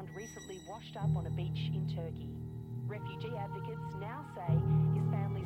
found recently washed up on a beach in Turkey. Refugee advocates now say his family